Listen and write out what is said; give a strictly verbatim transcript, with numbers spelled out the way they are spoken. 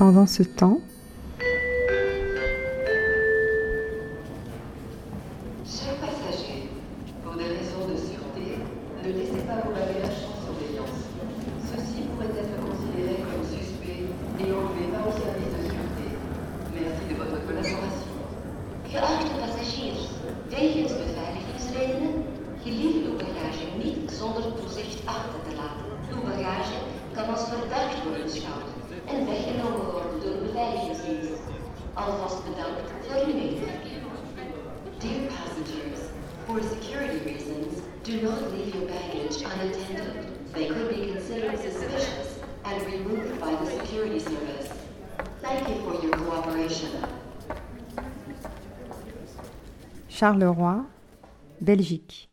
Pendant ce temps, chers passagers, pour des raisons de sûreté, ne laissez pas vos bagages sans surveillance. Ceux-ci pourraient être considérés comme suspects et enlevés par au service de sûreté. Merci de votre collaboration. Geachte passagiers, wegens beveiligingsredenen, gelieve uw bagage niet zonder toezicht achter te laten. Uw bagage kan als verdacht worden beschouwd en weggenomen worden door de beveiligingsdienst. Alvast bedankt voor uw medewerking. Dear passengers, for security reasons, do not leave your baggage unattended. They could be considered suspicious and removed by the security service. Thank you for your cooperation. Charleroi, Belgique.